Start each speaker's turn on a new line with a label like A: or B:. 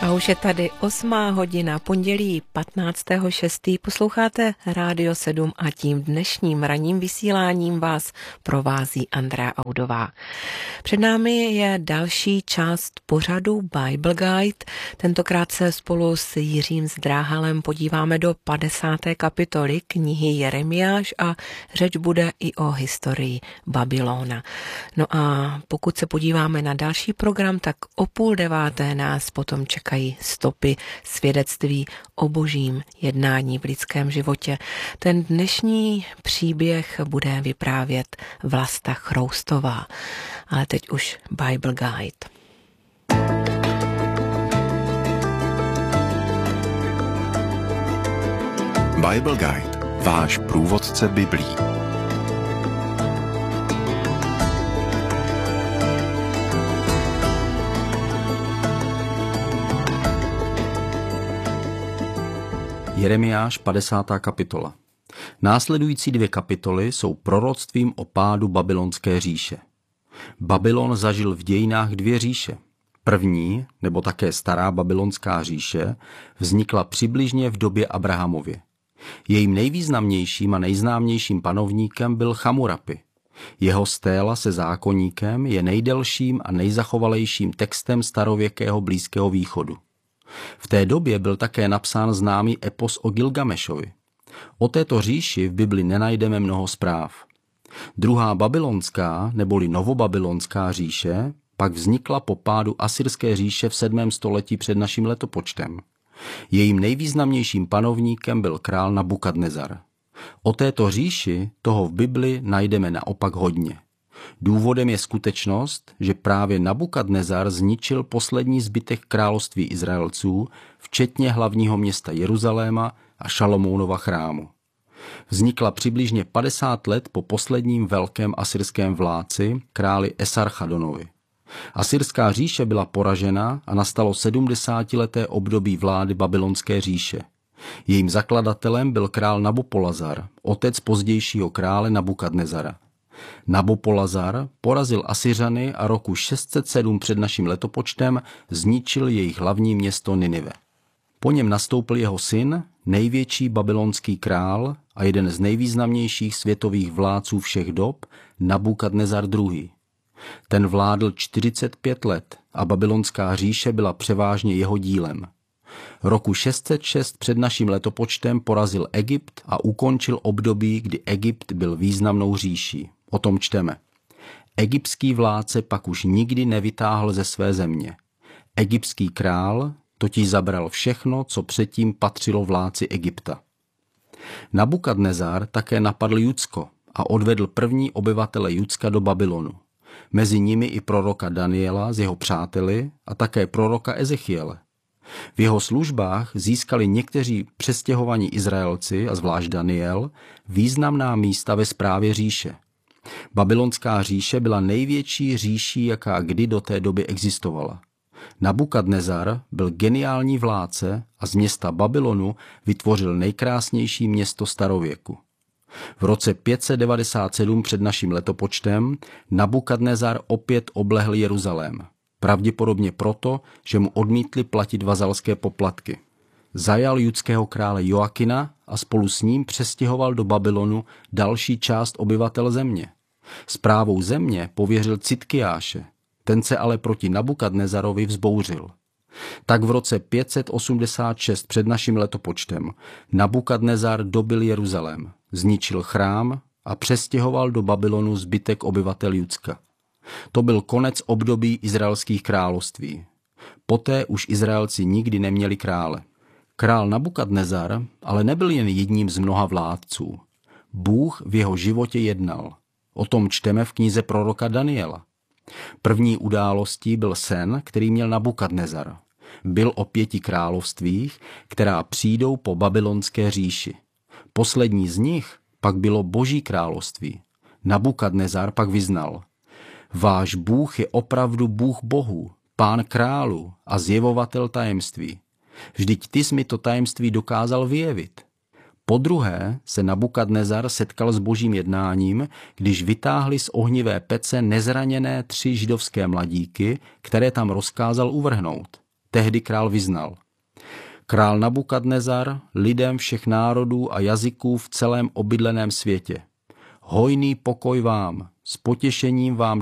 A: A už je tady 8:00, pondělí 15.6. Posloucháte Rádio 7 a tím dnešním ranním vysíláním vás provází Andrea Audová. Před námi je další část pořadu Bible Guide. Tentokrát se spolu s Jiřím Zdráhalem podíváme do 50. kapitoly knihy Jeremiáš a řeč bude i o historii Babylona. No a pokud se podíváme na další program, tak o 8:30 nás potom čekají stopy svědectví o božím jednání v lidském životě. Ten dnešní příběh bude vyprávět Vlasta Chroustová. Ale teď už Bible Guide.
B: Bible Guide, váš průvodce Biblí.
C: Jeremiáš 50. kapitola. Následující 2 kapitoly jsou proroctvím o pádu babylonské říše. Babylon zažil v dějinách 2 říše. První, nebo také stará babylonská říše, vznikla přibližně v době Abrahamově. Jejím nejvýznamnějším a nejznámějším panovníkem byl Chamurapi. Jeho stéla se zákoníkem je nejdelším a nejzachovalejším textem starověkého Blízkého východu. V té době byl také napsán známý epos o Gilgamešovi. O této říši v Bibli nenajdeme mnoho zpráv. Druhá babylonská neboli novobabylonská říše pak vznikla po pádu Asyrské říše v 7. století před naším letopočtem. Jejím nejvýznamnějším panovníkem byl král Nabukadnezar. O této říši toho v Bibli najdeme naopak hodně. Důvodem je skutečnost, že právě Nabukadnezar zničil poslední zbytek království Izraelců, včetně hlavního města Jeruzaléma a Šalomounova chrámu. Vznikla přibližně 50 let po posledním velkém asyrském vládci, králi Esarchadonovi. Asyrská říše byla poražena a nastalo 70leté období vlády babylonské říše. Jejím zakladatelem byl král Nabopolazar, otec pozdějšího krále Nabukadnezara. Nabopolazar porazil Asyřany a roku 607 před naším letopočtem zničil jejich hlavní město Ninive. Po něm nastoupil jeho syn, největší babylonský král a jeden z nejvýznamnějších světových vládců všech dob, Nabukadnezar II. Ten vládl 45 let a babylonská říše byla převážně jeho dílem. Roku 606 před naším letopočtem porazil Egypt a ukončil období, kdy Egypt byl významnou říší. O tom čteme. Egyptský vládce pak už nikdy nevytáhl ze své země. Egyptský král totiž zabral všechno, co předtím patřilo vládci Egypta. Nabukadnezar také napadl Judsko a odvedl první obyvatele Judska do Babylonu. Mezi nimi i proroka Daniela s jeho přáteli a také proroka Ezechiele. V jeho službách získali někteří přestěhovaní Izraelci, a zvlášť Daniel, významná místa ve správě říše. Babylonská říše byla největší říší, jaká kdy do té doby existovala. Nabukadnezar byl geniální vládce a z města Babylonu vytvořil nejkrásnější město starověku. V roce 597 před naším letopočtem Nabukadnezar opět oblehl Jeruzalém. Pravděpodobně proto, že mu odmítli platit vazalské poplatky. Zajal judského krále Joakina a spolu s ním přestěhoval do Babylonu další část obyvatel země. Správou země pověřil Citkiáše, ten se ale proti Nabukadnezarovi vzbouřil. Tak v roce 586 před naším letopočtem Nabukadnezar dobyl Jeruzalém, zničil chrám a přestěhoval do Babylonu zbytek obyvatel Judska. To byl konec období izraelských království. Poté už Izraelci nikdy neměli krále. Král Nabukadnezar ale nebyl jen jedním z mnoha vládců. Bůh v jeho životě jednal. O tom čteme v knize proroka Daniela. První událostí byl sen, který měl Nabukadnezar. Byl o 5 královstvích, která přijdou po babylonské říši. Poslední z nich pak bylo Boží království. Nabukadnezar pak vyznal: Váš Bůh je opravdu Bůh bohů, Pán králů a zjevovatel tajemství. Vždyť ty jsi mi to tajemství dokázal vyjevit. Podruhé se Nabukadnezar setkal s božím jednáním, když vytáhli z ohnivé pece nezraněné 3 židovské mladíky, které tam rozkázal uvrhnout. Tehdy král vyznal: Král Nabukadnezar lidem všech národů a jazyků v celém obydleném světě. Hojný pokoj vám, s potěšením vám